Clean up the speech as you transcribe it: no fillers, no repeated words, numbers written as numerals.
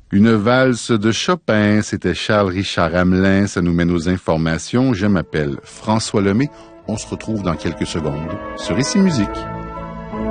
Une valse de Chopin, c'était Charles-Richard Hamelin, ça nous mène aux informations. Je m'appelle François Lemay. On se retrouve dans quelques secondes sur Ici Musique.